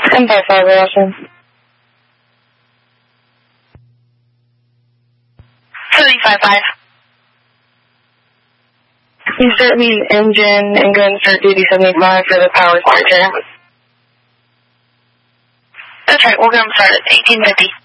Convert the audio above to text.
1055, Austin. 7055. You start the engine and go and start duty 75 for the power switcher. That's right, we're going to start at 1850.